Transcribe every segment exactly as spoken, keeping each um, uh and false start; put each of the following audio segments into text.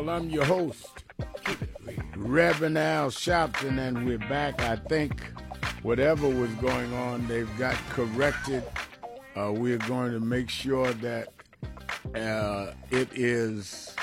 Well, I'm your host, Reverend Al Sharpton, and we're back. I think whatever was going on, they've got corrected. Uh, we're going to make sure that uh, it is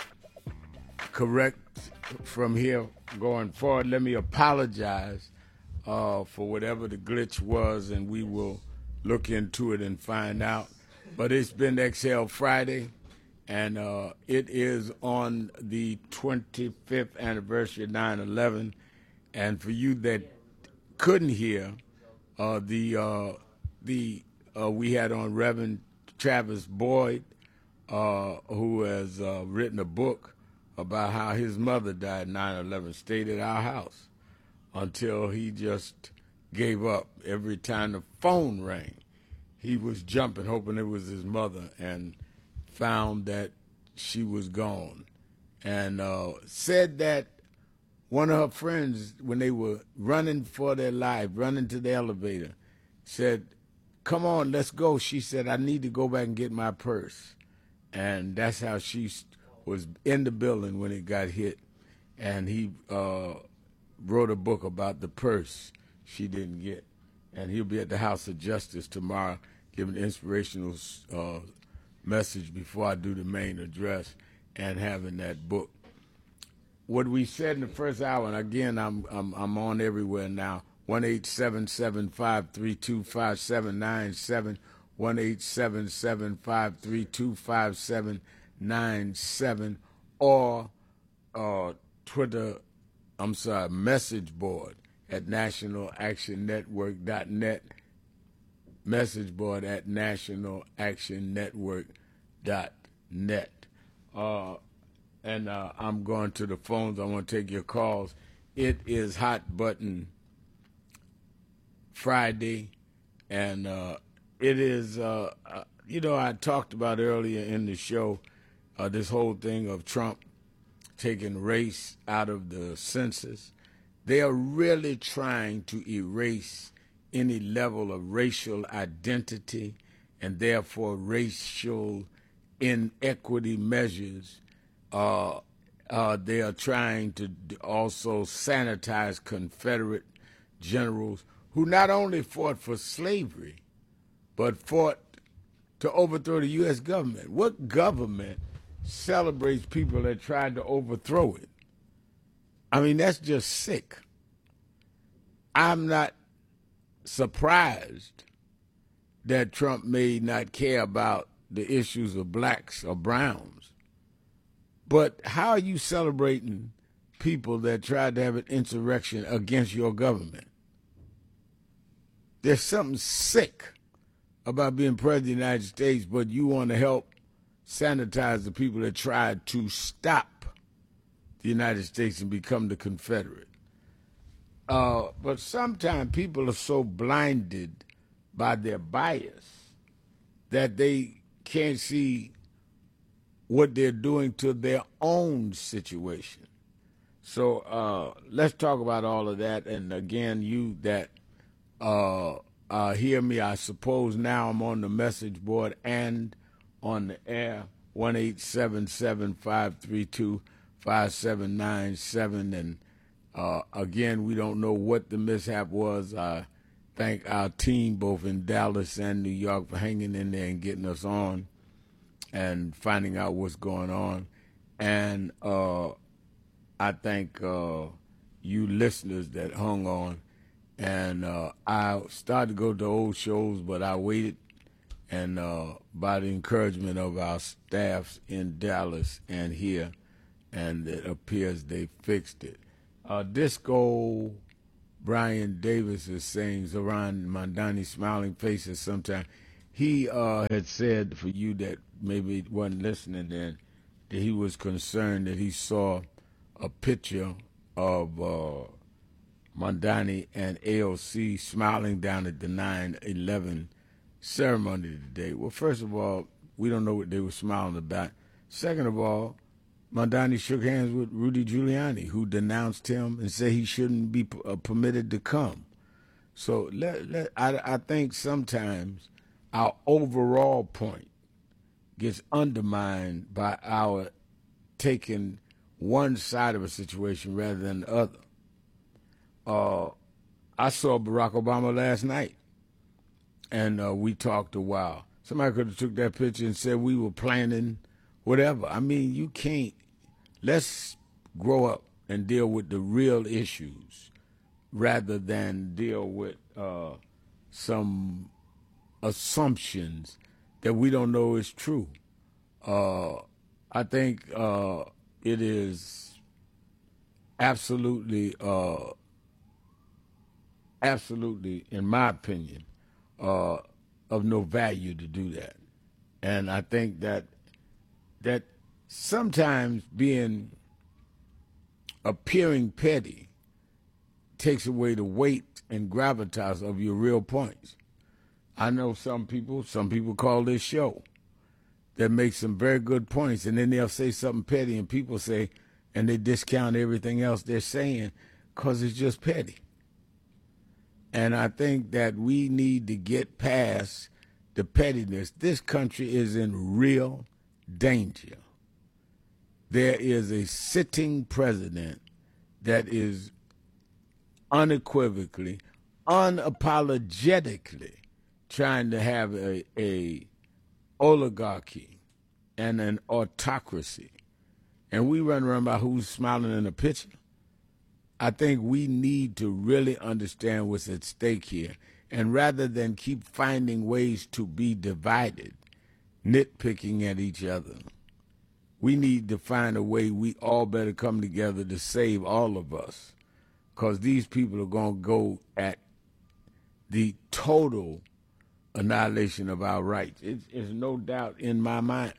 correct from here going forward. Let me apologize uh, for whatever the glitch was, and we will look into it and find out. But it's been Exhale Friday, and uh, it is on the twenty-fifth anniversary of nine eleven. And for you that couldn't hear, uh, the uh, the uh, we had on Reverend Travis Boyd, uh, who has uh, written a book about how his mother died nine eleven, stayed at our house until he just gave up. Every time the phone rang, he was jumping, hoping it was his mother, and found that she was gone. And uh, said that one of her friends, when they were running for their life, running to the elevator, said, "Come on, let's go." She said, "I need to go back and get my purse." And that's how she was in the building when it got hit. And he uh, wrote a book about the purse she didn't get. And he'll be at the House of Justice tomorrow giving an inspirational uh, message before I do the main address and having that book. What we said in the first hour, and again, I'm I'm, I'm on everywhere now, one eight seven seven, five three two, five seven nine seven, one eight seven seven, five three two, five seven nine seven, or uh, Twitter, I'm sorry, message board at national action network dot net, message board at national action network dot net. Uh, and uh, I'm going to the phones. I want to take your calls. It is Hot Button Friday, and uh, it is, uh, uh, you know, I talked about earlier in the show uh, this whole thing of Trump taking race out of the census. They are really trying to erase any level of racial identity and therefore racial inequity measures. Uh, uh, they are trying to also sanitize Confederate generals who not only fought for slavery, but fought to overthrow the U S government. What government celebrates people that tried to overthrow it? I mean, that's just sick. I'm not surprised that Trump may not care about the issues of blacks or browns. But how are you celebrating people that tried to have an insurrection against your government? There's something sick about being president of the United States, but you want to help sanitize the people that tried to stop the United States and become the Confederate. Uh, but sometimes people are so blinded by their bias that they can't see what they're doing to their own situation. So uh, let's talk about all of that. And again, you that uh, uh, hear me, I suppose now I'm on the message board and on the air, one eight seven seven, five three two, five seven nine seven. And uh, again, we don't know what the mishap was. I thank our team both in Dallas and New York for hanging in there and getting us on and finding out what's going on. And uh, I thank uh, you listeners that hung on. And uh, I started to go to old shows, but I waited. And uh, by the encouragement of our staffs in Dallas and here, and it appears they fixed it. Uh, Disco Brian Davis is saying, Zoran Mandani smiling faces sometimes. He uh, had said, for you that maybe wasn't listening then, that he was concerned that he saw a picture of uh, Mandani and A O C smiling down at the nine eleven ceremony today. Well, first of all, we don't know what they were smiling about. Second of all, Mandani shook hands with Rudy Giuliani, who denounced him and said he shouldn't be uh, permitted to come. So let, let, I, I think sometimes our overall point gets undermined by our taking one side of a situation rather than the other. Uh, I saw Barack Obama last night, and uh, we talked a while. Somebody could have took that picture and said we were planning whatever. I mean, you can't. Let's grow up and deal with the real issues rather than deal with uh, some assumptions that we don't know is true. Uh, I think uh, it is absolutely, uh, absolutely, in my opinion, uh, of no value to do that. And I think that that sometimes being appearing petty takes away the weight and gravitas of your real points. I know some people, some people call this show, that make some very good points, and then they'll say something petty, and people say, and they discount everything else they're saying because it's just petty. And I think that we need to get past the pettiness. This country is in real danger. There is a sitting president that is unequivocally, unapologetically trying to have a, a oligarchy and an autocracy. And we run around about who's smiling in the picture. I think we need to really understand what's at stake here. And rather than keep finding ways to be divided, nitpicking at each other, we need to find a way we all better come together to save all of us. Because these people are going to go at the total annihilation of our rights. It's, it's no doubt in my mind.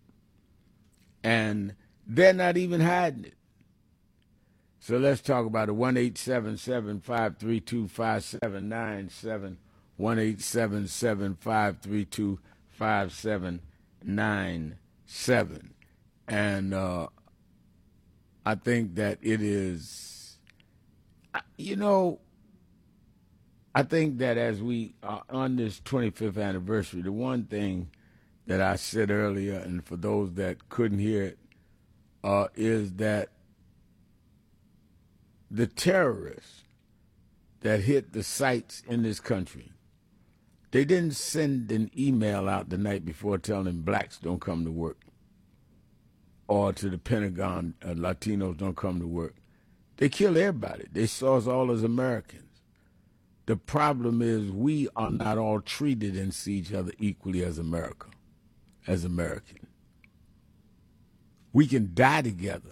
And they're not even hiding it. So let's talk about it. one eight seven seven, five three two, five seven nine seven. one eight seven seven, five three two, five seven nine seven. And uh, I think that it is, you know, I think that as we are on this twenty-fifth anniversary, the one thing that I said earlier, and for those that couldn't hear it, uh, is that the terrorists that hit the sites in this country, they didn't send an email out the night before telling blacks don't come to work, or to the Pentagon, uh, Latinos don't come to work. They killed everybody. They saw us all as Americans. The problem is we are not all treated and see each other equally as America, as Americans. We can die together,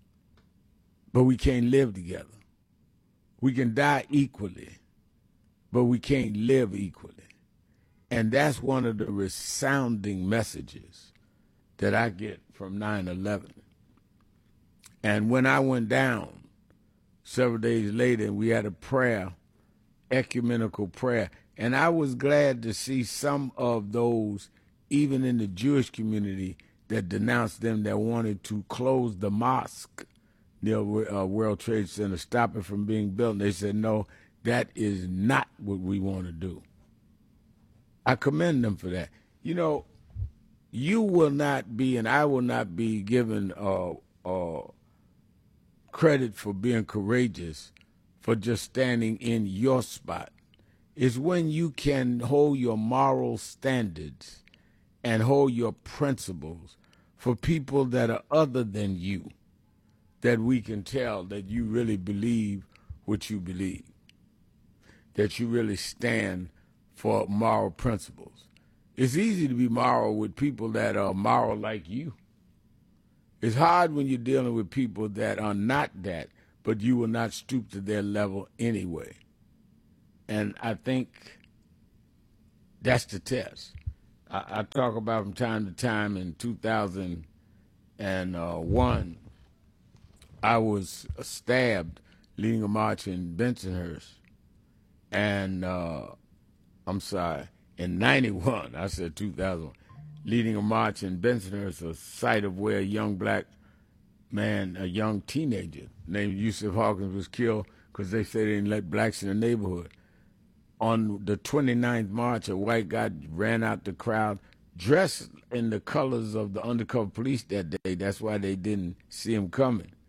but we can't live together. We can die equally, but we can't live equally. And that's one of the resounding messages that I get from nine eleven. And when I went down several days later, we had a prayer, ecumenical prayer, and I was glad to see some of those, even in the Jewish community, that denounced them, that wanted to close the mosque near uh, World Trade Center, stop it from being built. And they said, no, that is not what we want to do. I commend them for that. You know, you will not be, and I will not be given uh, uh, credit for being courageous for just standing in your spot. It's when you can hold your moral standards and hold your principles for people that are other than you, that we can tell that you really believe what you believe, that you really stand for moral principles. It's easy to be moral with people that are moral like you. It's hard when you're dealing with people that are not that, but you will not stoop to their level anyway. And I think that's the test. I, I talk about from time to time. In two thousand one, I was stabbed leading a march in Bensonhurst. And uh, I'm sorry, in ninety-one, I said two thousand one, leading a march in Bensonhurst, a site of where a young black man, a young teenager named Yusuf Hawkins was killed because they said they didn't let blacks in the neighborhood. On the twenty-ninth march, a white guy ran out the crowd dressed in the colors of the undercover police that day. That's why they didn't see him coming.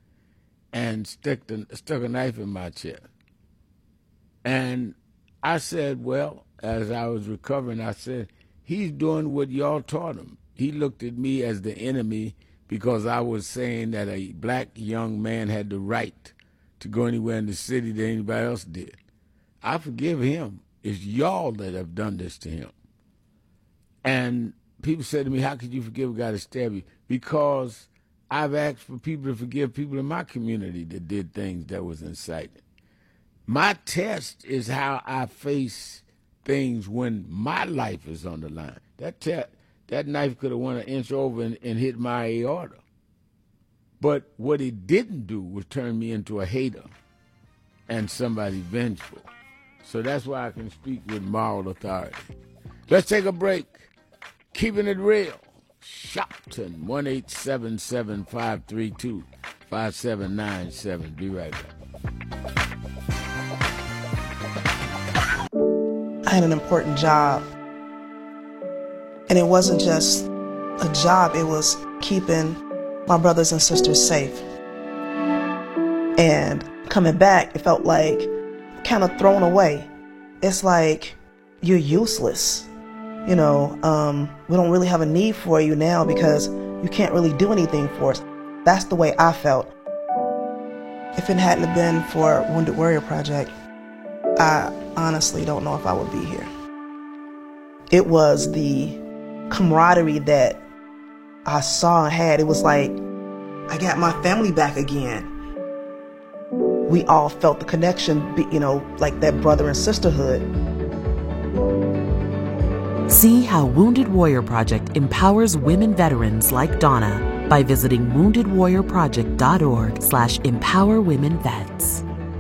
and stuck, the, stuck a knife in my chest. And I said, well, as I was recovering, I said, he's doing what y'all taught him. He looked at me as the enemy because I was saying that a black young man had the right to go anywhere in the city that anybody else did. I forgive him. It's y'all that have done this to him. And people said to me, how could you forgive a guy that stabbed you? Because I've asked for people to forgive people in my community that did things that was inciting. My test is how I face things when my life is on the line. That te- that knife could have went an inch over and, and hit my aorta. But what it didn't do was turn me into a hater and somebody vengeful. So that's why I can speak with moral authority. Let's take a break. Keeping it real. Shopton, one eight seven seven, five three two, five seven nine seven. Be right back. I had an important job. And it wasn't just a job, it was keeping my brothers and sisters safe. And coming back, it felt like kind of thrown away. It's like you're useless. You know, um, we don't really have a need for you now because you can't really do anything for us. That's the way I felt. If it hadn't have been for Wounded Warrior Project, I honestly don't know if I would be here. It was the camaraderie that I saw and had. It was like I got my family back again. We all felt the connection, you know, like that brother and sisterhood. See how Wounded Warrior Project empowers women veterans like Donna by visiting wounded warrior project dot org slash empower women vets.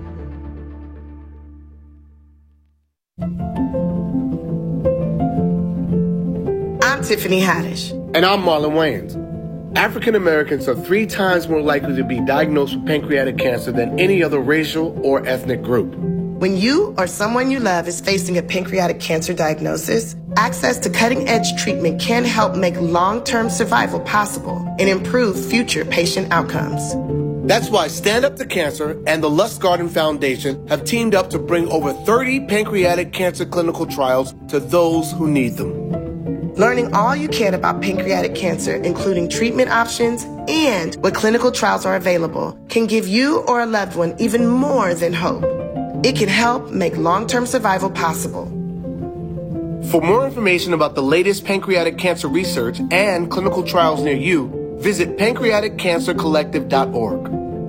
I'm Tiffany Haddish. And I'm Marlon Wayans. African Americans are three times more likely to be diagnosed with pancreatic cancer than any other racial or ethnic group. When you or someone you love is facing a pancreatic cancer diagnosis, access to cutting-edge treatment can help make long-term survival possible and improve future patient outcomes. That's why Stand Up to Cancer and the Lustgarten Foundation have teamed up to bring over thirty pancreatic cancer clinical trials to those who need them. Learning all you can about pancreatic cancer, including treatment options and what clinical trials are available, can give you or a loved one even more than hope. It can help make long-term survival possible. For more information about the latest pancreatic cancer research and clinical trials near you, visit pancreatic cancer collective dot org.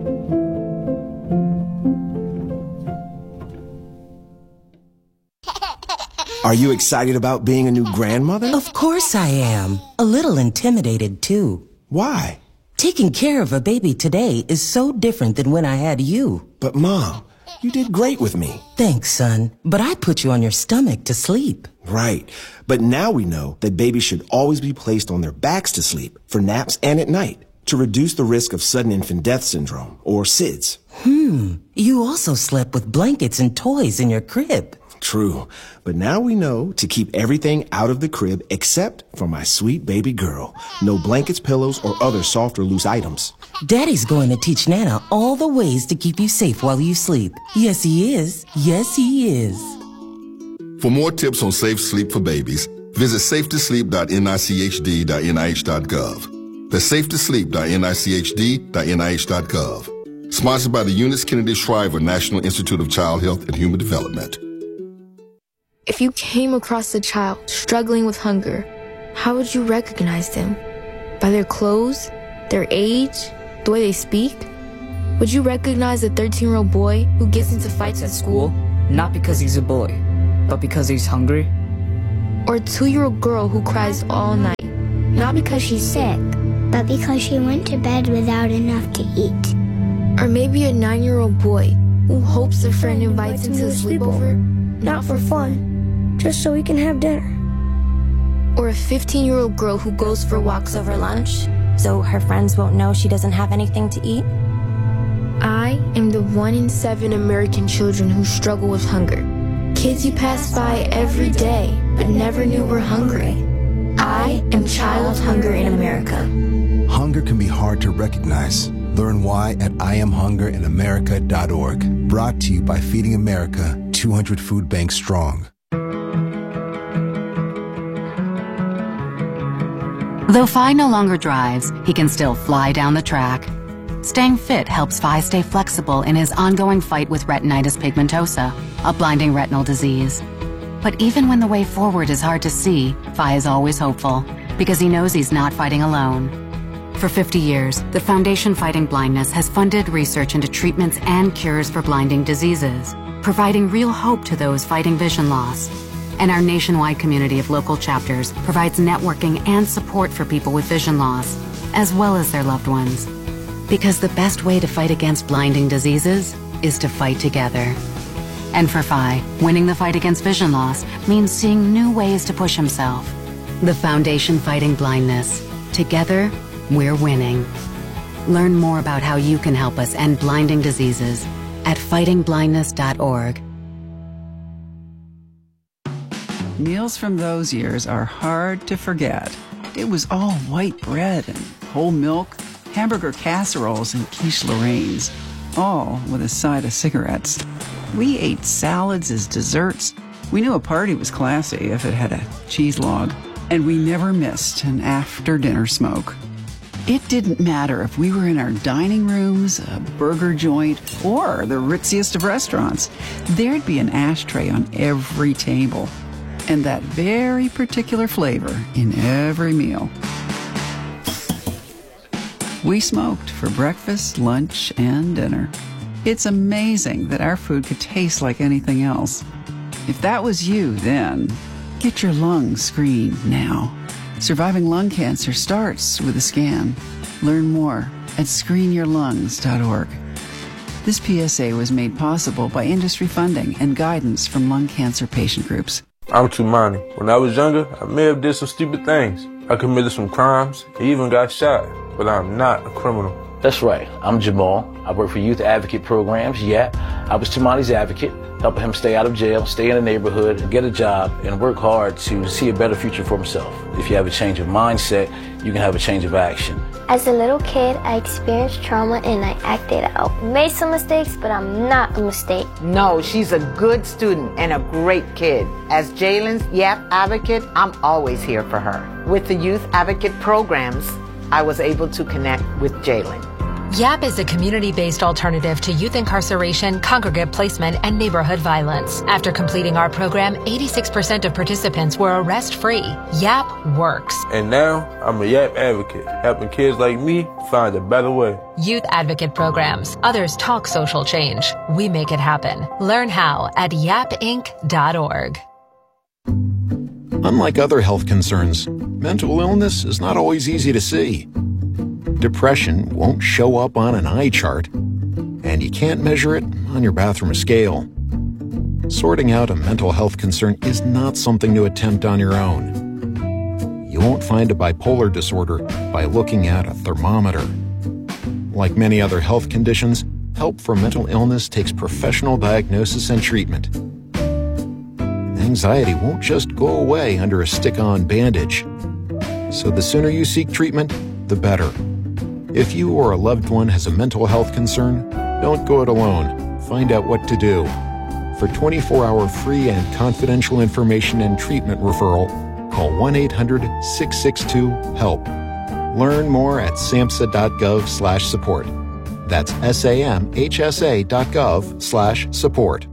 Are you excited about being a new grandmother? Of course I am. A little intimidated, too. Why? Taking care of a baby today is so different than when I had you. But, Mom, you did great with me. Thanks, son. But I put you on your stomach to sleep. Right. But now we know that babies should always be placed on their backs to sleep for naps and at night to reduce the risk of sudden infant death syndrome, or S I D S. Hmm. You also slept with blankets and toys in your crib. True. But now we know to keep everything out of the crib except for my sweet baby girl. No blankets, pillows, or other soft or loose items. Daddy's going to teach Nana all the ways to keep you safe while you sleep. Yes, he is. Yes, he is. For more tips on safe sleep for babies, visit safe to sleep dot N I C H D dot N I H dot gov. That's safe to sleep dot N I C H D dot N I H dot gov. Sponsored by the Eunice Kennedy Shriver National Institute of Child Health and Human Development. If you came across a child struggling with hunger, how would you recognize them? By their clothes, their age, the way they speak? Would you recognize a thirteen-year-old boy who gets into fights at school? Not because he's a boy, but because he's hungry? Or a two-year-old girl who cries all night? Not because she's sick, but because she went to bed without enough to eat. Or maybe a nine-year-old boy who hopes a friend invites him to a sleepover? Not for fun, just so we can have dinner. Or a fifteen-year-old girl who goes for walks over lunch, so her friends won't know she doesn't have anything to eat? I am the one in seven American children who struggle with hunger. Kids you pass by every day, but never knew were hungry. I am child hunger in America. Hunger can be hard to recognize, Learn why at I am hunger in america dot org. Brought to you by Feeding America, two hundred food banks strong. Though Phi no longer drives, he can still fly down the track. Staying fit helps Phi stay flexible in his ongoing fight with retinitis pigmentosa, a blinding retinal disease. But even when the way forward is hard to see, Phi is always hopeful, because he knows he's not fighting alone. For fifty years, the Foundation Fighting Blindness has funded research into treatments and cures for blinding diseases, providing real hope to those fighting vision loss. And our nationwide community of local chapters provides networking and support for people with vision loss, as well as their loved ones. Because the best way to fight against blinding diseases is to fight together. And for Phi, winning the fight against vision loss means seeing new ways to push himself. The Foundation Fighting Blindness. Together, we're winning. Learn more about how you can help us end blinding diseases at fighting blindness dot org. Meals from those years are hard to forget. It was all white bread and whole milk, hamburger casseroles and quiche Lorraines, all with a side of cigarettes. We ate salads as desserts. We knew a party was classy if it had a cheese log, and we never missed an after-dinner smoke. It didn't matter if we were in our dining rooms, a burger joint, or the ritziest of restaurants. There'd be an ashtray on every table, and that very particular flavor in every meal. We smoked for breakfast, lunch, and dinner. It's amazing that our food could taste like anything else. If that was you then, get your lungs screened now. Surviving lung cancer starts with a scan. Learn more at screen your lungs dot org. This P S A was made possible by industry funding and guidance from lung cancer patient groups. I'm Tumani. When I was younger, I may have did some stupid things. I committed some crimes, and even got shot, but I'm not a criminal. That's right. I'm Jamal. I work for Youth Advocate Programs, Y A P. I was Tumani's advocate, helping him stay out of jail, stay in the neighborhood, get a job, and work hard to see a better future for himself. If you have a change of mindset, you can have a change of action. As a little kid, I experienced trauma and I acted out. Made some mistakes, but I'm not a mistake. No, she's a good student and a great kid. As Jalen's Y A P advocate, I'm always here for her. With the Youth Advocate Programs, I was able to connect with Jalen. Y A P is a community-based alternative to youth incarceration, congregate placement, and neighborhood violence. After completing our program, eighty-six percent of participants were arrest-free. Y A P works. And now, I'm a Y A P advocate, helping kids like me find a better way. Youth Advocate Programs. Others talk social change. We make it happen. Learn how at yap inc dot org. Unlike other health concerns, mental illness is not always easy to see. Depression won't show up on an eye chart, and you can't measure it on your bathroom scale. Sorting out a mental health concern is not something to attempt on your own. You won't find a bipolar disorder by looking at a thermometer. Like many other health conditions, help for mental illness takes professional diagnosis and treatment. Anxiety won't just go away under a stick-on bandage. So the sooner you seek treatment, the better. If you or a loved one has a mental health concern, don't go it alone. Find out what to do. For twenty-four hour free and confidential information and treatment referral, call one eight hundred six six two HELP. Learn more at samhsa dot gov slash support. That's S A M H S A dot gov slash support.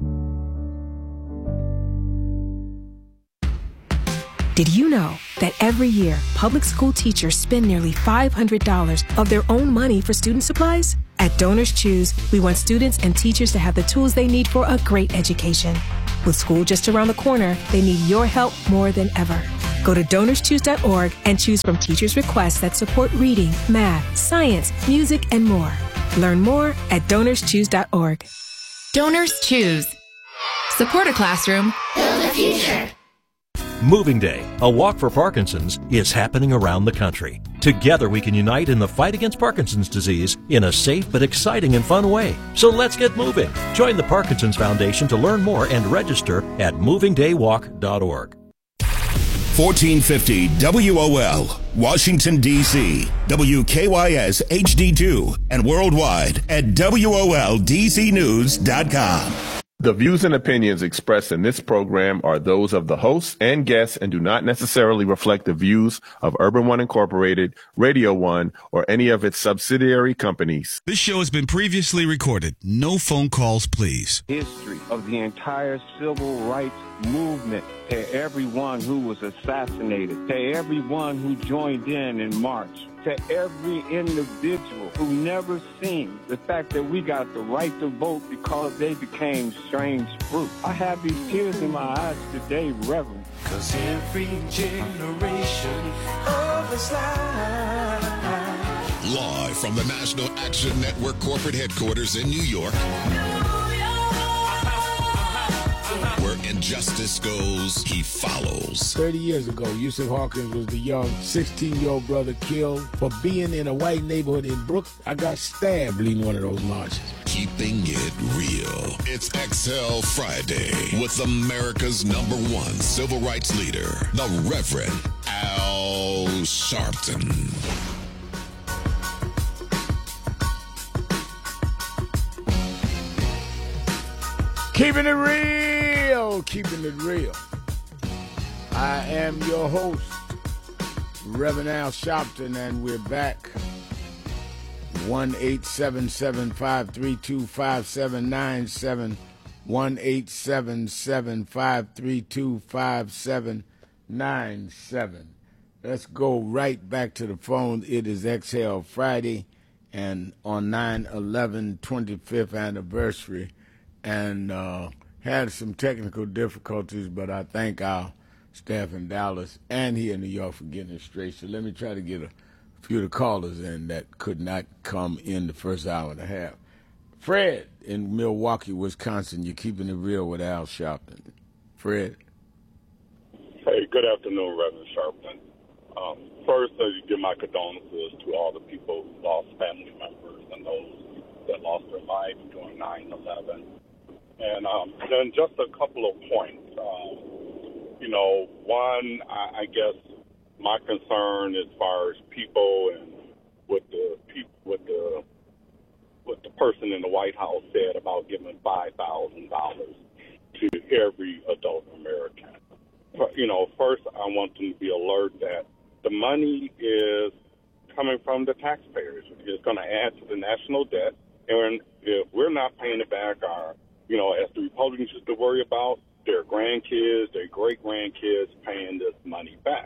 Did you know that every year, public school teachers spend nearly five hundred dollars of their own money for student supplies? At Donors Choose, we want students and teachers to have the tools they need for a great education. With school just around the corner, they need your help more than ever. Go to donors choose dot org and choose from teachers' requests that support reading, math, science, music, and more. Learn more at donors choose dot org. Donors Choose. Support a classroom. Build a future. Moving Day, a walk for Parkinson's, is happening around the country. Together we can unite in the fight against Parkinson's disease in a safe but exciting and fun way. So let's get moving. Join the Parkinson's Foundation to learn more and register at moving day walk dot org. fourteen fifty W O L, Washington, D C, W K Y S H D two, and worldwide at W O L D C news dot com. The views and opinions expressed in this program are those of the hosts and guests and do not necessarily reflect the views of Urban One Incorporated, Radio One, or any of its subsidiary companies. This show has been previously recorded. No phone calls, please. History of the entire civil rights movement, to everyone who was assassinated, to everyone who joined in in March, to every individual who never seen the fact that we got the right to vote because they became strange fruit. I have these tears in my eyes today, Reverend. Cause every generation of Islam. Live from the National Action Network corporate headquarters in New York, where injustice goes, he follows. thirty years ago, Yusuf Hawkins was the young sixteen-year-old brother killed for being in a white neighborhood in Brooklyn. I got stabbed leading one of those marches. Keeping it real. It's Exhale Friday with America's number one civil rights leader, the Reverend Al Sharpton. Keeping it real, keeping it real. I am your host, Reverend Al Sharpton, and we're back. one eight seven seven, five three two, five seven nine seven. one eight seven seven, five three two, five seven nine seven. Let's go right back to the phone. It is Exhale Friday, and on nine eleven, twenty-fifth anniversary, and uh, had some technical difficulties, but I thank our staff in Dallas and here in New York for getting it straight. So let me try to get a few of the callers in that could not come in the first hour and a half. Fred in Milwaukee, Wisconsin, you're keeping it real with Al Sharpton. Fred. Hey, good afternoon, Reverend Sharpton. Um, first, I uh, give my condolences to all the people who lost family members and those that lost their lives during nine eleven. And um, then just a couple of points. Um, you know, one, I, I guess my concern as far as people and what the people, what the what the person in the White House said about giving five thousand dollars to every adult American. You know, first I want them to be alert that the money is coming from the taxpayers. It's going to add to the national debt, and if we're not paying it back, our you know, as the Republicans used to worry about, their grandkids, their great-grandkids paying this money back.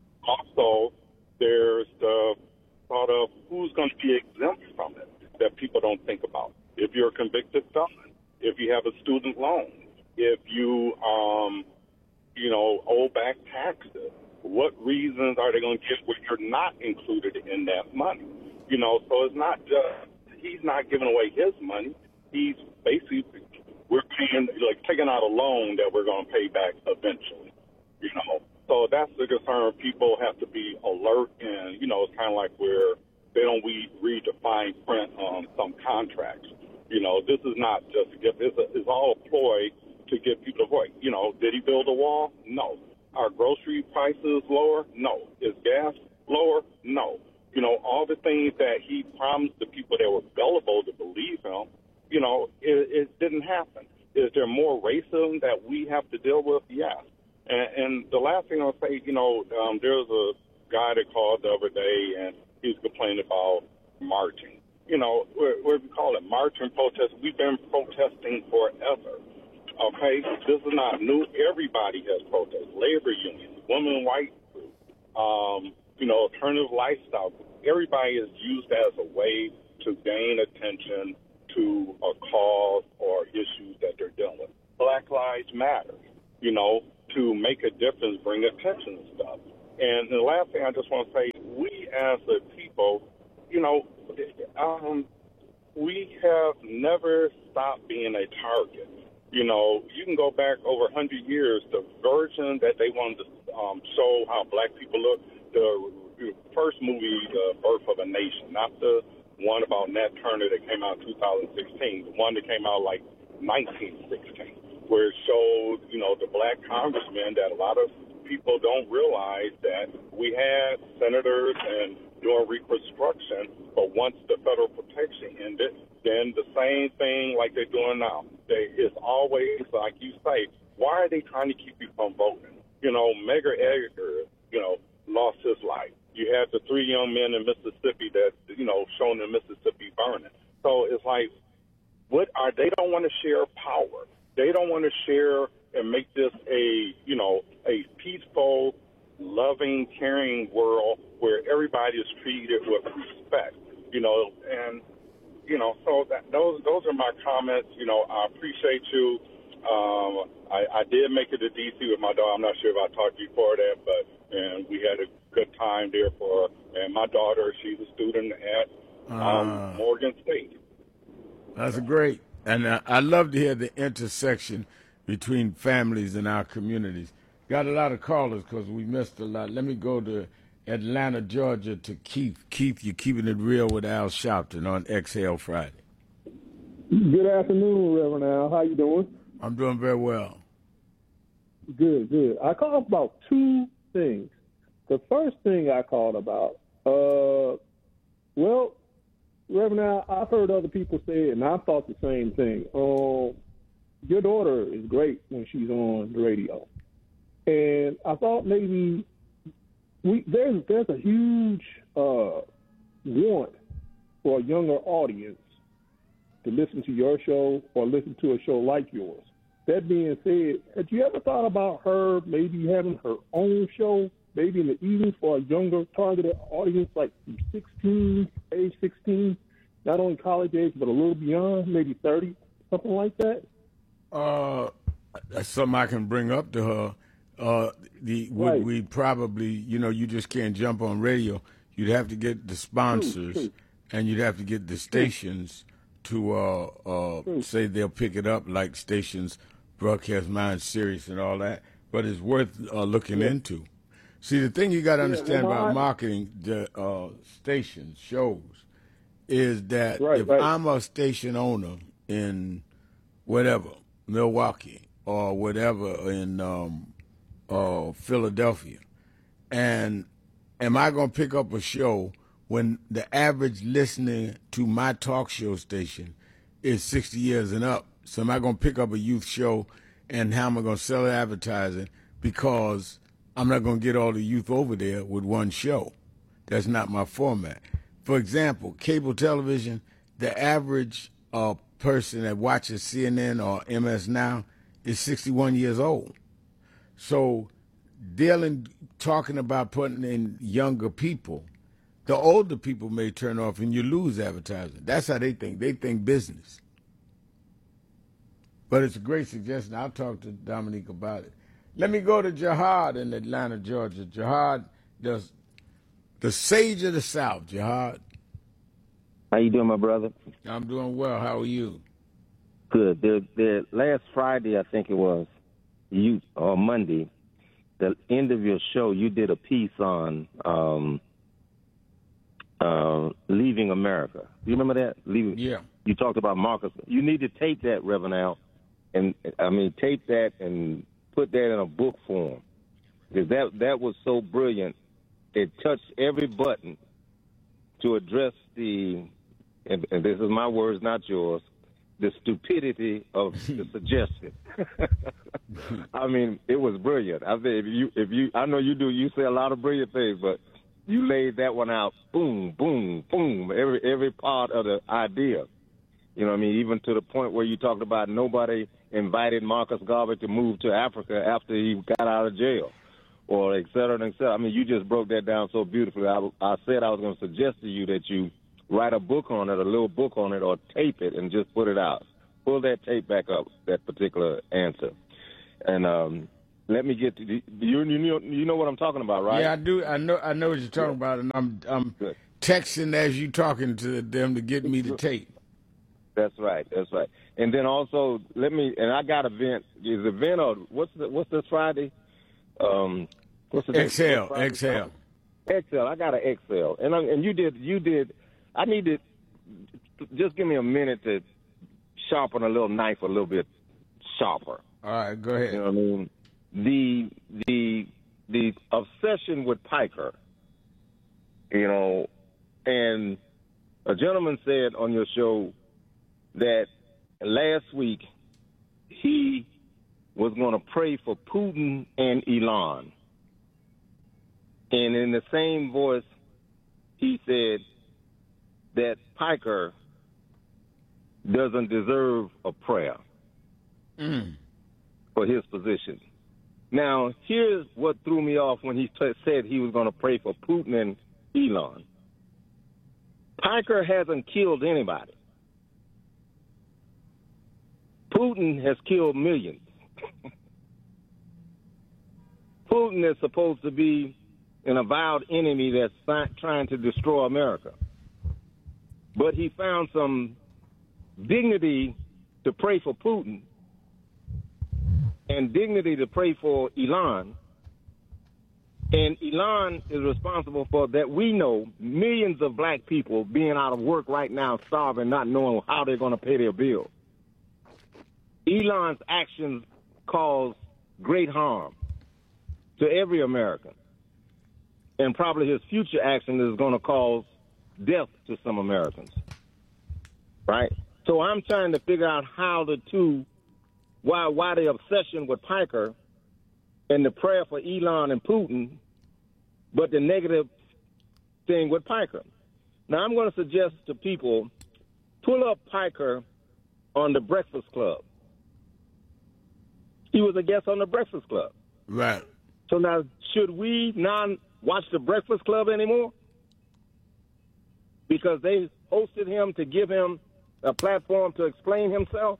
Also, there's the thought of who's going to be exempt from it that people don't think about. If you're a convicted felon, if you have a student loan, if you, um, you know, owe back taxes, what reasons are they going to give where you're not included in that money? You know, so it's not just, he's not giving away his money. He's basically, we're paying, like taking out a loan that we're going to pay back eventually, you know. So that's the concern. People have to be alert, and, you know, it's kind of like where they don't read, read the fine print on some contracts. You know, this is not just a gift. It's, a, it's all a ploy to get people to vote. You know, did he build a wall? No. Are grocery prices lower? No. Is gas lower? No. You know, all the things that he promised the people that were gullible to believe him, you know, it, it didn't happen. Is there more racism that we have to deal with? Yes. And, and the last thing I'll say, you know, um, there was a guy that called the other day, and he was complaining about marching. You know, what we call it, marching protest. We've been protesting forever. Okay? This is not new. Everybody has protested. Labor unions, women, white groups, um, you know, alternative lifestyle. Everybody is used as a way to gain attention to a cause or issues that they're dealing with. Black Lives Matter, you know, to make a difference, bring attention to stuff. And the last thing I just want to say, we as a people, you know, um, we have never stopped being a target. You know, you can go back over one hundred years, the version that they wanted to um, show how black people look, the first movie, The Birth of a Nation, not the one about Nat Turner that came out in two thousand sixteen, the one that came out like nineteen sixteen, where it showed, you know, the black congressmen that a lot of people don't realize that we had senators and doing reconstruction, but once the federal protection ended, then the same thing like they're doing now. They, it's always, like you say, why are they trying to keep you from voting? You know, Medgar Evers, you know, lost his life. You had the three young men in Mississippi that, you know, shown in Mississippi burning. So it's like, what are they don't want to share power. They don't want to share and make this a, you know, a peaceful, loving, caring world where everybody is treated with respect, you know, and, you know, so that, those those are my comments. You know, I appreciate you. Um, I, I did make it to D C with my daughter. I'm not sure if I talked to you before that, but and we had a good time there for her. And my daughter, she's a student at um, uh, Morgan State. That's great. And uh, I love to hear the intersection between families in our communities. Got a lot of callers because we missed a lot. Let me go to Atlanta, Georgia, to Keith. Keith, you're keeping it real with Al Sharpton on Exhale Friday. Good afternoon, Reverend Al. How you doing? I'm doing very well. Good, good. I called about two things. The first thing I called about, uh, well, Reverend Al, I've heard other people say it, and I thought the same thing. Um, your daughter is great when she's on the radio. And I thought maybe we there's there's a huge uh, want for a younger audience to listen to your show or listen to a show like yours. That being said, had you ever thought about her maybe having her own show, maybe in the evening for a younger targeted audience, like from sixteen, age sixteen, not only college age, but a little beyond, maybe thirty, something like that? Uh, that's something I can bring up to her. Uh, the would Right. we probably, you know, you just can't jump on radio. You'd have to get the sponsors, True, true. and you'd have to get the stations to uh, uh, say they'll pick it up, like stations broadcast Mind Sirius and all that. But it's worth uh, looking Yeah. into. See, the thing you got to Yeah, understand well, about my- marketing the uh, stations, shows, is that Right, if right. I'm a station owner in whatever, Milwaukee or whatever in um, uh, Philadelphia, and am I going to pick up a show when the average listening to my talk show station is sixty years and up? So am I going to pick up a youth show, and how am I going to sell advertising? Because I'm not going to get all the youth over there with one show. That's not my format. For example, cable television, the average uh, person that watches C N N or M S Now is sixty-one years old. So dealing, talking about putting in younger people, the older people may turn off and you lose advertising. That's how they think. They think business. But it's a great suggestion. I'll talk to Dominique about it. Let me go to Jihad in Atlanta, Georgia. Jihad, the, the sage of the South. Jihad. How you doing, my brother? I'm doing well. How are you? Good. The, the last Friday, I think it was, you or Monday, the end of your show, you did a piece on um, uh, leaving America. Do you remember that? Leaving. Yeah. You talked about Marcus. You need to tape that, Reverend Al, and I mean tape that and put that in a book form, because that that was so brilliant. It touched every button to address the, and, and this is my words, not yours, the stupidity of the suggestion. I mean, it was brilliant. I think if you, if you, I know you do, you say a lot of brilliant things, but you laid that one out, boom, boom, boom, every every part of the idea. You know what I mean? Even to the point where you talked about nobody invited Marcus Garvey to move to Africa after he got out of jail, or et cetera, and et cetera. I mean, you just broke that down so beautifully. I, I said I was going to suggest to you that you write a book on it, a little book on it, or tape it and just put it out. Pull that tape back up, that particular answer. And um, let me get to the, you. You know, you know what I'm talking about, right? Yeah, I do. I know. I know what you're talking about, and I'm I'm Good. texting as you talking to them to get me the tape. That's right. That's right. And then also, let me. And I got a event. Is event or what's the, what's this Friday? Um, what's the Exhale. what's Friday? Exhale. Exhale. I got an Excel, and I, and you did. You did. I need to just give me a minute to sharpen a little knife a little bit sharper. All right, go ahead. You know what I mean? The the the obsession with Piker, you know, and a gentleman said on your show that last week he was going to pray for Putin and Elon. And in the same voice, he said that Piker doesn't deserve a prayer mm. for his position. Now, here's what threw me off when he t- said he was going to pray for Putin and Elon. Piker hasn't killed anybody. Putin has killed millions. Putin is supposed to be an avowed enemy that's fi- trying to destroy America. But he found some dignity to pray for Putin and dignity to pray for Elon. And Elon is responsible for, that we know, millions of black people being out of work right now, starving, not knowing how they're going to pay their bills. Elon's actions cause great harm to every American. And probably his future action is going to cause death to some Americans. Right? So I'm trying to figure out how the two, why why the obsession with Piker and the prayer for Elon and Putin, but the negative thing with Piker. Now, I'm going to suggest to people, pull up Piker on the Breakfast Club. He was a guest on the Breakfast Club. Right. So now, should we not watch the Breakfast Club anymore? Because they hosted him to give him a platform to explain himself?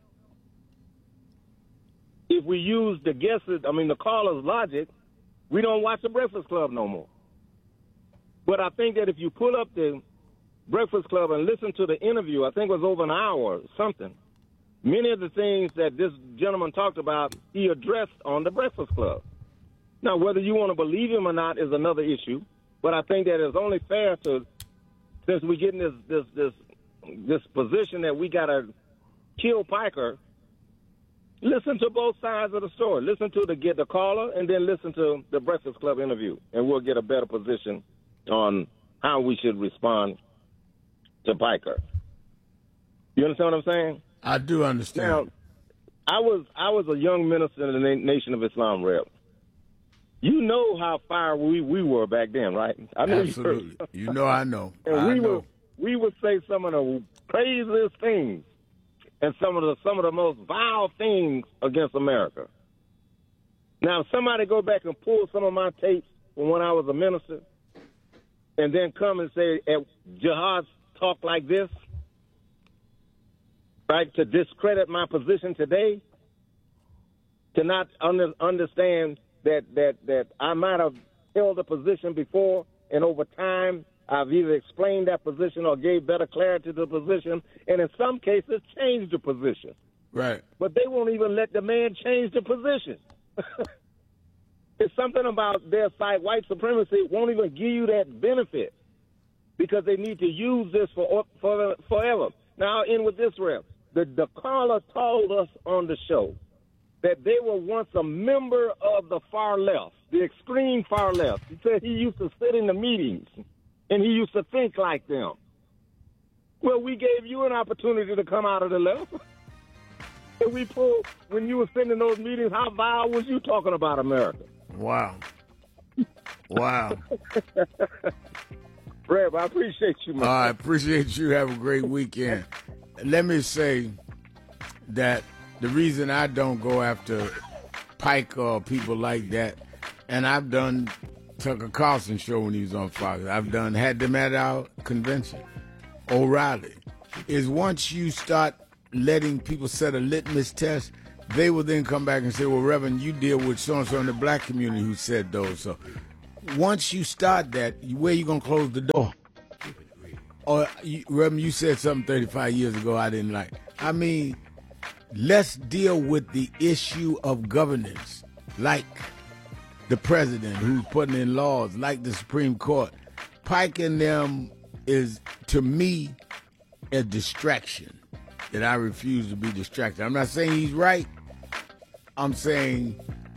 If we use the guesses, I mean, the caller's logic, we don't watch the Breakfast Club no more. But I think that if you pull up the Breakfast Club and listen to the interview, I think it was over an hour or something, many of the things that this gentleman talked about, he addressed on the Breakfast Club. Now, whether you want to believe him or not is another issue, but I think that it's only fair to, since we get in this this this, this position that we got to kill Piker, listen to both sides of the story. Listen to the get the caller, and then listen to the Breakfast Club interview, and we'll get a better position on how we should respond to Piker. You understand what I'm saying? I do understand. Now, I was I was a young minister in the Na- Nation of Islam rep. You know how far we, we were back then, right? I know Absolutely. You, you know I know. And I we know. would we would say some of the craziest things and some of the some of the most vile things against America. Now, if somebody go back and pull some of my tapes from when I was a minister, and then come and say jihad talk like this, right, to discredit my position today, to not under, understand that, that, that I might have held a position before, and over time I've either explained that position or gave better clarity to the position, and in some cases changed the position. Right. But they won't even let the man change the position. It's something about their side, white supremacy won't even give you that benefit because they need to use this for, for forever. Now, I'll end with this, Rev. The, the caller told us on the show that they were once a member of the far left, the extreme far left. He said he used to sit in the meetings, and he used to think like them. Well, we gave you an opportunity to come out of the left. And we pulled, when you were sitting in those meetings, how vile was you talking about America? Wow. Wow. Rev, I appreciate you, man. I appreciate you. Have a great weekend. Let me say that the reason I don't go after Pike or people like that, and I've done Tucker Carlson show when he was on Fox, I've done had them at our convention, O'Reilly, is once you start letting people set a litmus test, they will then come back and say, well, Reverend, you deal with so-and-so in the black community who said those. So once you start that, where you going to close the door? Or, you, Reverend, you said something thirty-five years ago I didn't like. I mean, let's deal with the issue of governance, like the president who's putting in laws, like the Supreme Court. Pike and them is, to me, a distraction that I refuse to be distracted. I'm not saying he's right. I'm saying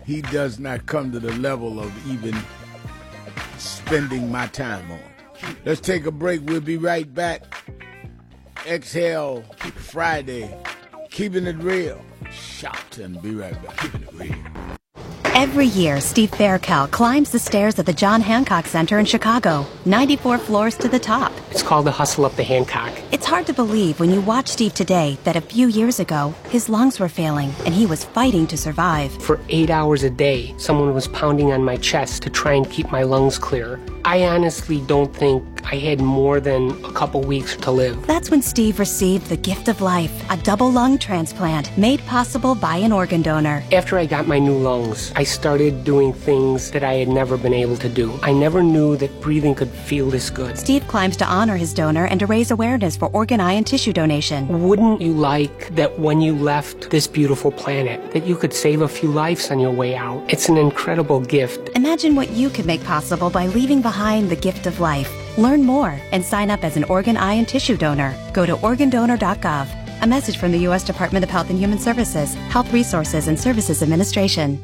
he does not come to the level of even spending my time on. Let's take a break. We'll be right back. Exhale Friday. Keeping it real. Shopton. Be right back. Keeping it real. Every year, Steve Faircal climbs the stairs of the John Hancock Center in Chicago, ninety-four floors to the top. It's called the Hustle Up the Hancock. It's hard to believe when you watch Steve today that a few years ago, his lungs were failing and he was fighting to survive. For eight hours a day, someone was pounding on my chest to try and keep my lungs clear. I honestly don't think I had more than a couple weeks to live. That's when Steve received the gift of life, a double lung transplant made possible by an organ donor. After I got my new lungs, I started doing things that I had never been able to do. I never knew that breathing could feel this good. Steve climbs to honor his donor and to raise awareness for organ, eye, and tissue donation. Wouldn't you like that when you left this beautiful planet, that you could save a few lives on your way out? It's an incredible gift. Imagine what you could make possible by leaving behind the gift of life. Learn more and sign up as an organ, eye, and tissue donor. Go to organ donor dot gov. A message from the U S Department of Health and Human Services, Health Resources and Services Administration.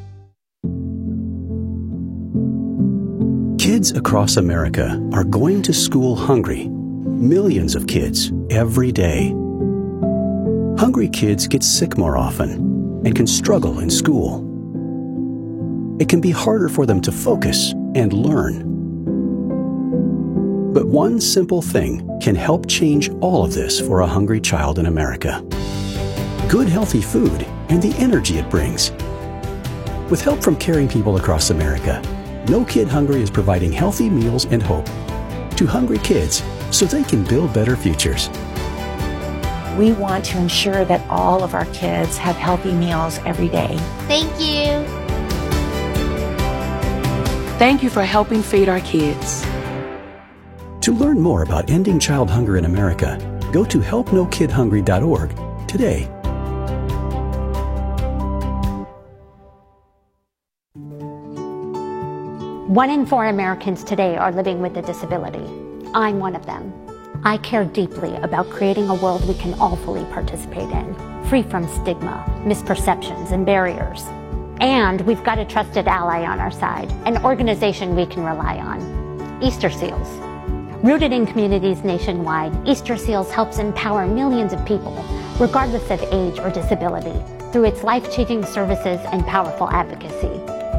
Kids across America are going to school hungry. Millions of kids every day. Hungry kids get sick more often and can struggle in school. It can be harder for them to focus and learn. But one simple thing can help change all of this for a hungry child in America. Good healthy food and the energy it brings. With help from caring people across America, No Kid Hungry is providing healthy meals and hope to hungry kids so they can build better futures. We want to ensure that all of our kids have healthy meals every day. Thank you. Thank you for helping feed our kids. To learn more about ending child hunger in America, go to help no kid hungry dot org today. One in four Americans today are living with a disability. I'm one of them. I care deeply about creating a world we can all fully participate in, free from stigma, misperceptions, and barriers. And we've got a trusted ally on our side, an organization we can rely on, Easter Seals. Rooted in communities nationwide, Easter Seals helps empower millions of people, regardless of age or disability, through its life-changing services and powerful advocacy.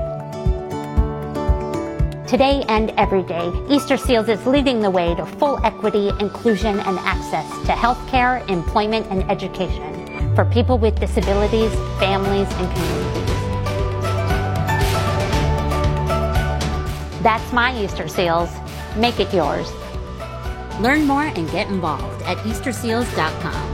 Today and every day, Easter Seals is leading the way to full equity, inclusion, and access to healthcare, employment, and education for people with disabilities, families, and communities. That's my Easter Seals. Make it yours. Learn more and get involved at easter seals dot com.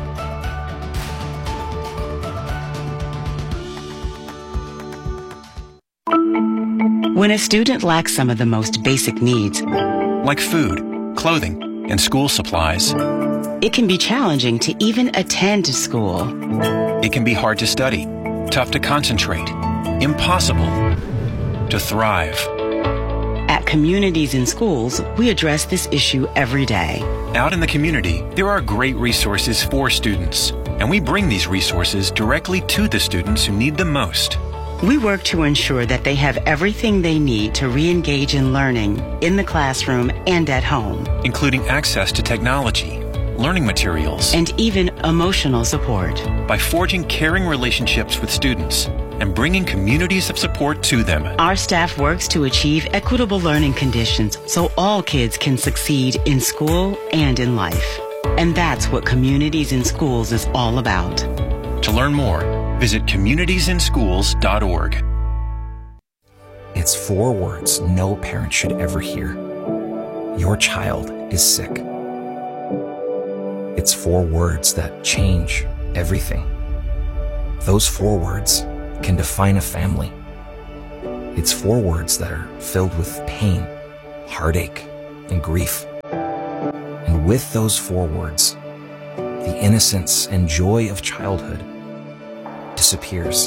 When a student lacks some of the most basic needs, like food, clothing, and school supplies, it can be challenging to even attend school. It can be hard to study, tough to concentrate, impossible to thrive. At Communities in Schools, we address this issue every day. Out in the community, there are great resources for students, and we bring these resources directly to the students who need them most. We work to ensure that they have everything they need to re-engage in learning in the classroom and at home, including access to technology, learning materials, and even emotional support. By forging caring relationships with students and bringing communities of support to them, our staff works to achieve equitable learning conditions so all kids can succeed in school and in life. And that's what Communities in Schools is all about. To learn more, visit communities in schools dot org. It's four words no parent should ever hear. Your child is sick. It's four words that change everything. Those four words can define a family. It's four words that are filled with pain, heartache, and grief. And with those four words, the innocence and joy of childhood disappears.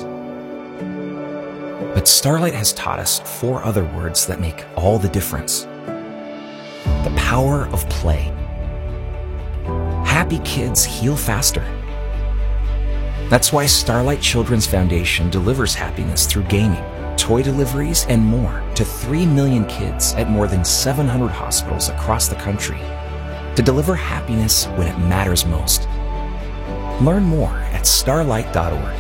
But Starlight has taught us four other words that make all the difference. The power of play. Happy kids heal faster. That's why Starlight Children's Foundation delivers happiness through gaming, toy deliveries, and more to three million kids at more than seven hundred hospitals across the country to deliver happiness when it matters most. Learn more at starlight dot org.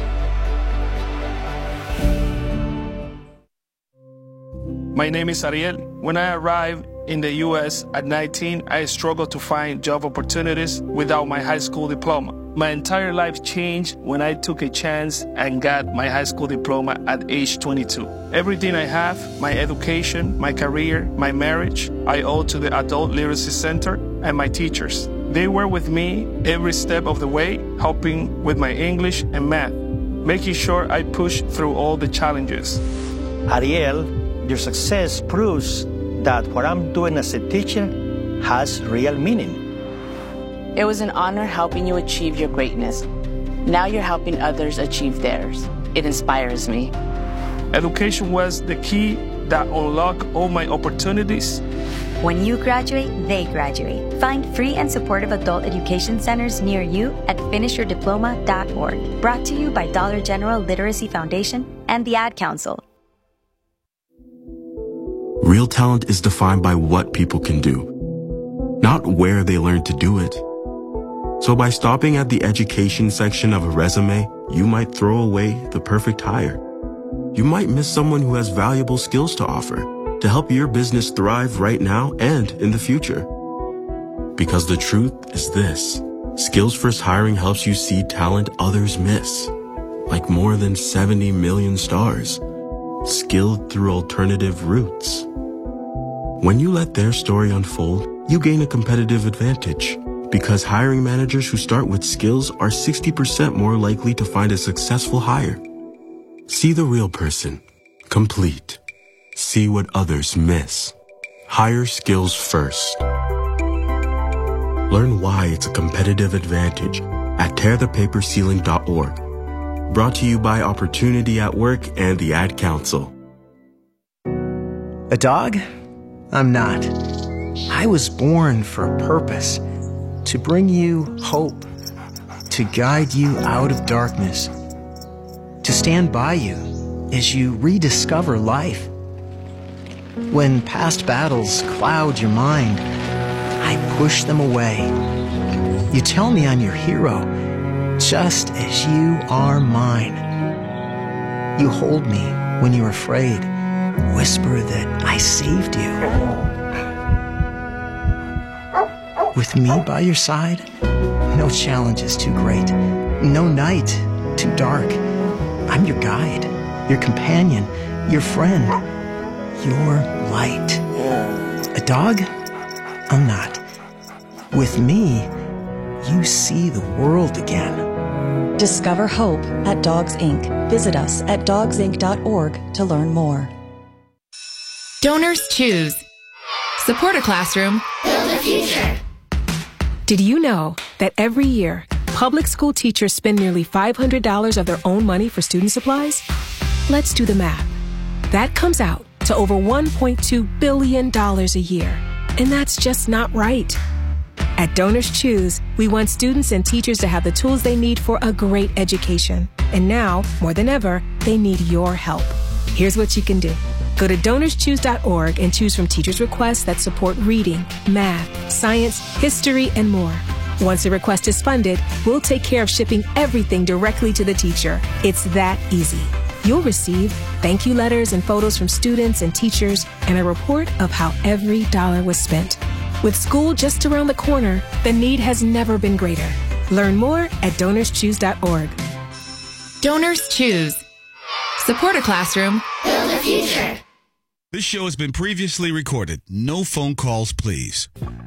My name is Ariel. When I arrived in the U S at nineteen, I struggled to find job opportunities without my high school diploma. My entire life changed when I took a chance and got my high school diploma at age twenty-two. Everything I have, my education, my career, my marriage, I owe to the Adult Literacy Center and my teachers. They were with me every step of the way, helping with my English and math, making sure I pushed through all the challenges. Ariel, your success proves that what I'm doing as a teacher has real meaning. It was an honor helping you achieve your greatness. Now you're helping others achieve theirs. It inspires me. Education was the key that unlocked all my opportunities. When you graduate, they graduate. Find free and supportive adult education centers near you at finish your diploma dot org. Brought to you by Dollar General Literacy Foundation and the Ad Council. Real talent is defined by what people can do, not where they learn to do it. So by stopping at the education section of a resume, you might throw away the perfect hire. You might miss someone who has valuable skills to offer to help your business thrive right now and in the future. Because the truth is this: Skills First Hiring helps you see talent others miss, like more than seventy million stars, skilled through alternative routes. When you let their story unfold, you gain a competitive advantage, because hiring managers who start with skills are sixty percent more likely to find a successful hire. See the real person, complete. See what others miss. Hire skills first. Learn why it's a competitive advantage at tear the paper ceiling dot org. Brought to you by Opportunity at Work and the Ad Council. A dog? I'm not. I was born for a purpose. To bring you hope, to guide you out of darkness, to stand by you as you rediscover life. When past battles cloud your mind, I push them away. You tell me I'm your hero, just as you are mine. You hold me when you're afraid, whisper that I saved you. With me by your side, no challenge is too great, no night too dark. I'm your guide, your companion, your friend, your light. A dog? I'm not. With me, you see the world again. Discover hope at Dogs Incorporated. Visit us at dogs inc dot org to learn more. Donors choose. Support a classroom. Build a future. Did you know that every year, public school teachers spend nearly five hundred dollars of their own money for student supplies? Let's do the math. That comes out to over one point two billion dollars a year. And that's just not right. At Donors Choose, we want students and teachers to have the tools they need for a great education. And now, more than ever, they need your help. Here's what you can do. Go to donors choose dot org and choose from teachers' requests that support reading, math, science, history, and more. Once a request is funded, we'll take care of shipping everything directly to the teacher. It's that easy. You'll receive thank you letters and photos from students and teachers and a report of how every dollar was spent. With school just around the corner, the need has never been greater. Learn more at donors choose dot org. Donors Choose. Support a classroom. Build a future. This show has been previously recorded. No phone calls, please.